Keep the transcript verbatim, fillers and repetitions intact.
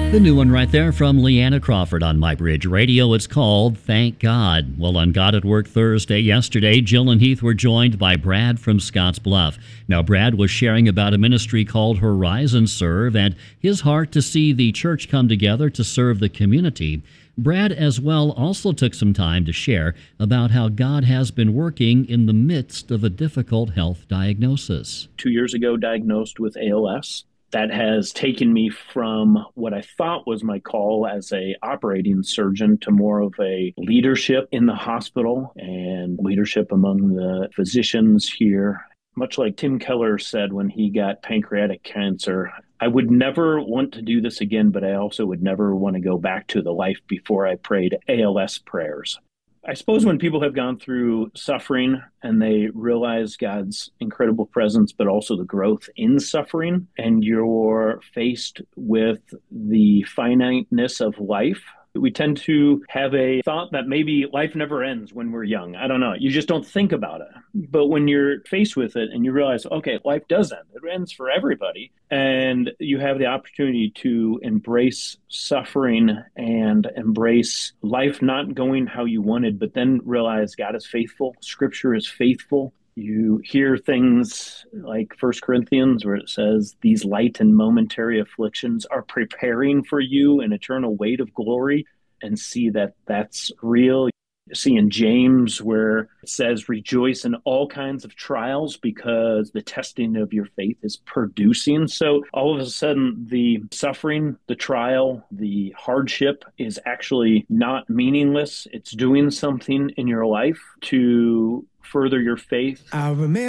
The new one right there from Leanna Crawford on My Bridge Radio. It's called Thank God. Well, on God at Work Thursday yesterday, Jill and Heath were joined by Brad from Scotts Bluff. Now, Brad was sharing about a ministry called Horizon Serve and his heart to see the church come together to serve the community. Brad, as well, also took some time to share about how God has been working in the midst of a difficult health diagnosis. Two years ago, diagnosed with A L S. That has taken me from what I thought was my call as a operating surgeon to more of a leadership in the hospital and leadership among the physicians here. Much like Tim Keller said when he got pancreatic cancer, I would never want to do this again, but I also would never want to go back to the life before I prayed A L S prayers. I suppose when people have gone through suffering and they realize God's incredible presence, but also the growth in suffering, and you're faced with the finiteness of life, we tend to have a thought that maybe life never ends when we're young. I don't know. You just don't think about it. But when you're faced with it and you realize, okay, life does end. It ends for everybody. And you have the opportunity to embrace suffering and embrace life not going how you wanted, but then realize God is faithful. Scripture is faithful. You hear things like First Corinthians where it says these light and momentary afflictions are preparing for you an eternal weight of glory, and see that that's real. You see in James where it says rejoice in all kinds of trials because the testing of your faith is producing. So all of a sudden the suffering, the trial, the hardship is actually not meaningless. It's doing something in your life to further your faith. I remember